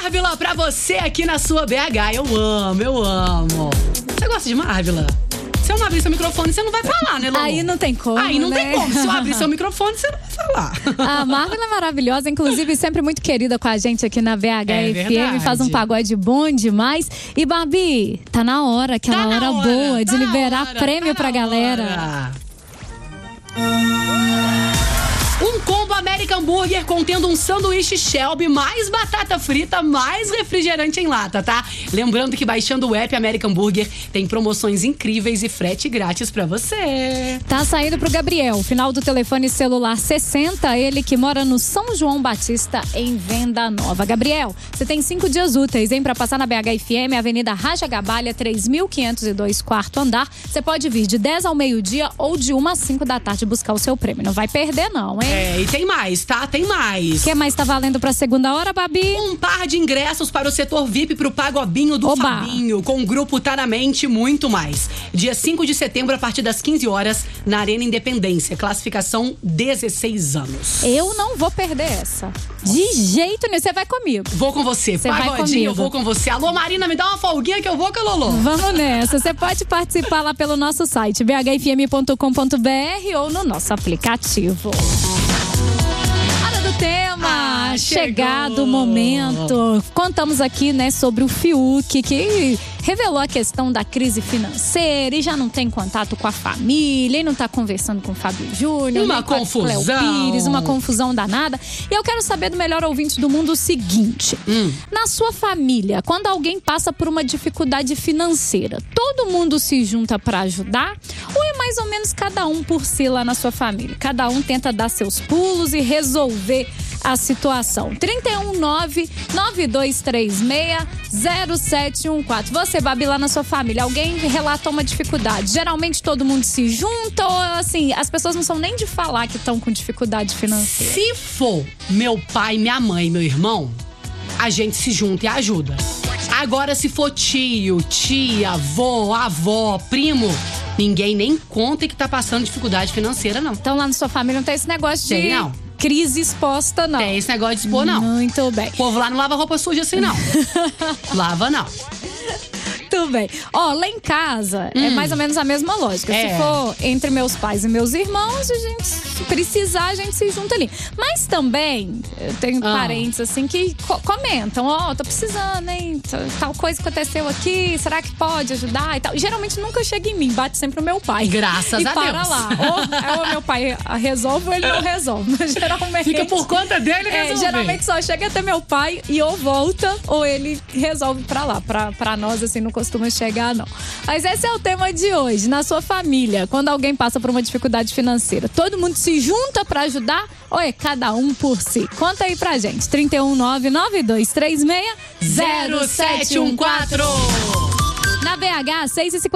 Marvila pra você aqui na sua BH. Eu amo. Você gosta de Marvila? Se eu não abrir seu microfone, você não vai falar, né, Lolo? Aí não tem como, Aí não né? tem como. Se eu abrir seu microfone, você não vai falar. A Marvila é maravilhosa, inclusive sempre muito querida com a gente aqui na BH FM. Verdade. Faz um pagode bom demais. E, Babi, tá na hora, aquela hora boa de liberar prêmio pra galera. Um combo American Burger contendo um sanduíche Shelby, mais batata frita, mais refrigerante em lata, tá? Lembrando que baixando o app American Burger tem promoções incríveis e frete grátis pra você. Tá saindo pro Gabriel, final do telefone celular 60, ele que mora no São João Batista, em Venda Nova. Gabriel, você tem 5 dias úteis, hein, pra passar na BH FM, Avenida Raja Gabalha, 3502, quarto andar. Você pode vir de 10 ao meio-dia ou de 1 às 5 da tarde buscar o seu prêmio. Não vai perder não, hein? E tem mais, tá? Tem mais. O que mais tá valendo pra segunda hora, Babi? Um par de ingressos para o setor VIP pro Pagobinho do Fabinho, com o grupo Tá Na Mente e muito mais. Dia 5 de setembro, a partir das 15 horas, na Arena Independência. Classificação 16 anos. Eu não vou perder essa. De jeito nenhum. Você vai comigo. Vou com você. Pagodinho, eu vou com você. Alô, Marina, me dá uma folguinha que eu vou com a Lolo. Vamos nessa. Você pode participar lá pelo nosso site, bhfm.com.br ou no nosso aplicativo. Tema, chegado o momento. Contamos aqui, né, sobre o Fiuk, que revelou a questão da crise financeira e já não tem contato com a família e não tá conversando com o Fábio Júnior. Uma confusão. Cléo Pires, uma confusão danada. E eu quero saber do melhor ouvinte do mundo o seguinte. Na sua família, quando alguém passa por uma dificuldade financeira, todo mundo se junta pra ajudar? Ou é mais ou menos cada um por si lá na sua família? Cada um tenta dar seus pulos e resolver a situação. 319-9236-0714. Você, Babi, lá na sua família, alguém relatou uma dificuldade? Geralmente todo mundo se junta ou, assim, as pessoas não são nem de falar que estão com dificuldade financeira? Se for meu pai, minha mãe, meu irmão, a gente se junta e ajuda. Agora, se for tio, tia, avó, primo, ninguém nem conta que tá passando dificuldade financeira, não. Então lá na sua família não tem esse negócio de... Tem, não. Crise exposta, não. Tem esse negócio de expor, não. Muito bem. O povo lá não lava roupa suja assim, não. Lava, não. Muito bem. Ó, lá em casa é mais ou menos a mesma lógica. Se for entre meus pais e meus irmãos, a gente, se precisar, a gente se junta ali. Mas também, eu tenho parentes assim que comentam, tô precisando, hein? Tal coisa aconteceu aqui, será que pode ajudar e tal. Geralmente nunca chega em mim, bate sempre o meu pai. Graças a Deus. E para lá. Ou meu pai resolve ou ele não resolve. Mas geralmente... Fica por conta dele resolver. Geralmente só chega até meu pai e ou volta ou ele resolve pra lá. Pra nós, assim, não costuma chegar, não. Mas esse é o tema de hoje. Na sua família, quando alguém passa por uma dificuldade financeira, todo mundo se junta pra ajudar ou é cada um por si? Conta aí pra gente. 319-9236-0714. Na BH, 6h50.